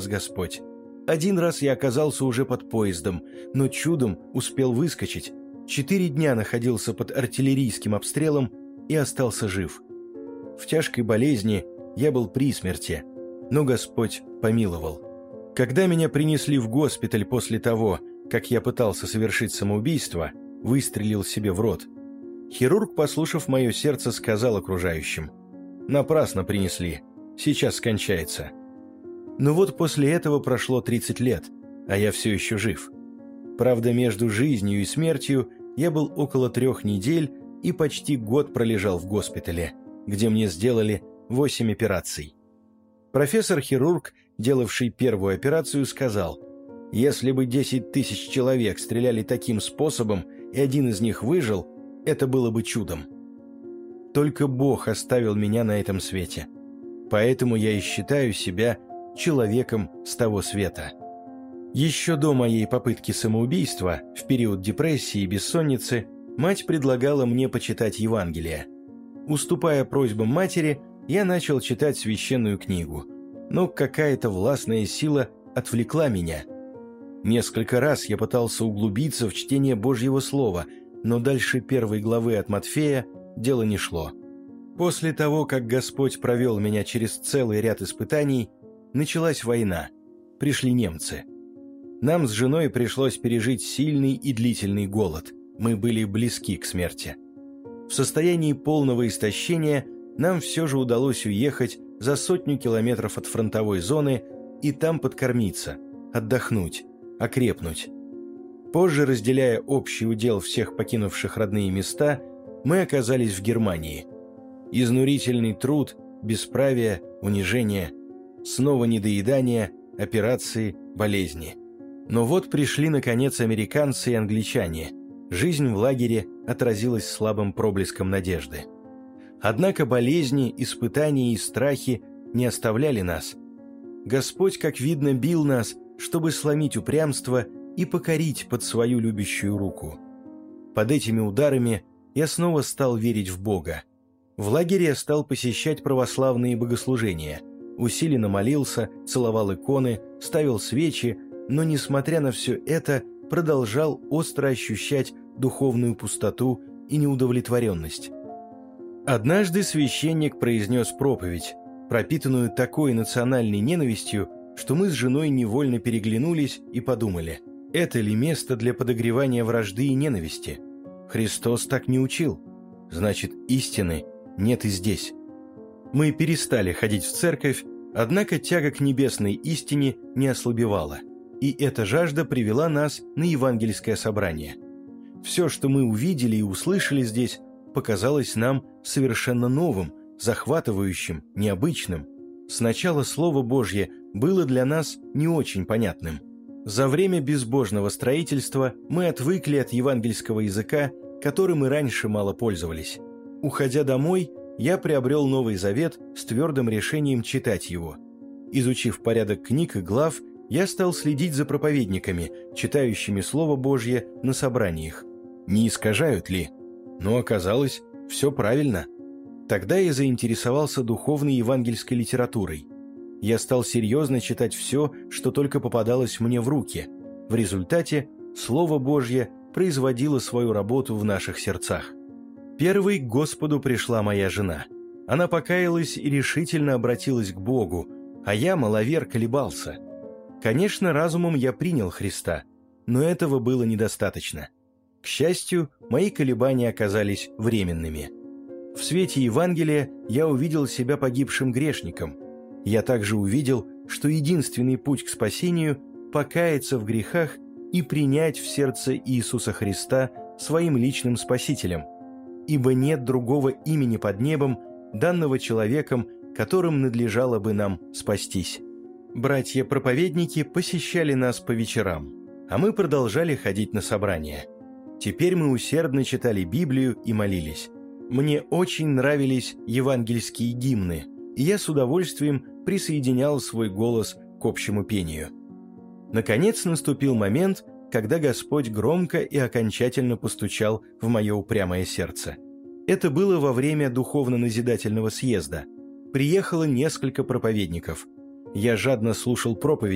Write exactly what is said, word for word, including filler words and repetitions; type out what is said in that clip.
спас Господь. Один раз я оказался уже под поездом, но чудом успел выскочить. Четыре дня находился под артиллерийским обстрелом и остался жив. В тяжкой болезни я был при смерти, но Господь помиловал. Когда меня принесли в госпиталь после того, как я пытался совершить самоубийство, выстрелил себе в рот, хирург, послушав мое сердце, сказал окружающим: «Напрасно принесли, сейчас скончается». Но вот после этого прошло тридцать лет, а я все еще жив. Правда, между жизнью и смертью я был около трех недель и почти год пролежал в госпитале, где мне сделали восемь операций. Профессор-хирург, делавший первую операцию, сказал: «Если бы десять тысяч человек стреляли таким способом, и один из них выжил, это было бы чудом». Только Бог оставил меня на этом свете. Поэтому я и считаю себя человеком с того света. Еще до моей попытки самоубийства, в период депрессии и бессонницы, мать предлагала мне почитать Евангелие. Уступая просьбам матери, я начал читать священную книгу, но какая-то властная сила отвлекла меня. Несколько раз я пытался углубиться в чтение Божьего Слова, но дальше первой главы от Матфея дело не шло. После того, как Господь провел меня через целый ряд испытаний, началась война. Пришли немцы. Нам с женой пришлось пережить сильный и длительный голод. Мы были близки к смерти. В состоянии полного истощения нам все же удалось уехать за сотню километров от фронтовой зоны и там подкормиться, отдохнуть, окрепнуть. Позже, разделяя общий удел всех покинувших родные места, мы оказались в Германии. Изнурительный труд, бесправие, унижение, снова недоедание, операции, болезни. Но вот пришли, наконец, американцы и англичане. Жизнь в лагере отразилась слабым проблеском надежды. Однако болезни, испытания и страхи не оставляли нас. Господь, как видно, бил нас, чтобы сломить упрямство и покорить под свою любящую руку. Под этими ударами я снова стал верить в Бога. В лагере я стал посещать православные богослужения, усиленно молился, целовал иконы, ставил свечи, но, несмотря на все это, продолжал остро ощущать духовную пустоту и неудовлетворенность. Однажды священник произнес проповедь, пропитанную такой национальной ненавистью, что мы с женой невольно переглянулись и подумали: это ли место для подогревания вражды и ненависти? Христос так не учил. Значит, истины нет и здесь. Мы перестали ходить в церковь, однако тяга к небесной истине не ослабевала, и эта жажда привела нас на евангельское собрание. Все, что мы увидели и услышали здесь, показалось нам совершенно новым, захватывающим, необычным. Сначала Слово Божье было для нас не очень понятным. За время безбожного строительства мы отвыкли от евангельского языка, которым и раньше мало пользовались. Уходя домой, я приобрел Новый Завет с твердым решением читать его. Изучив порядок книг и глав, я стал следить за проповедниками, читающими Слово Божье на собраниях. Не искажают ли? Но оказалось, все правильно. Тогда я заинтересовался духовной евангельской литературой. Я стал серьезно читать все, что только попадалось мне в руки. В результате Слово Божье производило свою работу в наших сердцах. Первой к Господу пришла моя жена. Она покаялась и решительно обратилась к Богу, а я, маловер, колебался. Конечно, разумом я принял Христа, но этого было недостаточно. К счастью, мои колебания оказались временными. В свете Евангелия я увидел себя погибшим грешником. Я также увидел, что единственный путь к спасению – покаяться в грехах и принять в сердце Иисуса Христа своим личным Спасителем, ибо нет другого имени под небом, данного человеком, которым надлежало бы нам спастись. Братья-проповедники посещали нас по вечерам, а мы продолжали ходить на собрания. Теперь мы усердно читали Библию и молились. Мне очень нравились евангельские гимны, и я с удовольствием присоединял свой голос к общему пению. Наконец наступил момент, когда Господь громко и окончательно постучал в мое упрямое сердце. Это было во время духовно-назидательного съезда. Приехало несколько проповедников. Я жадно слушал проповедь,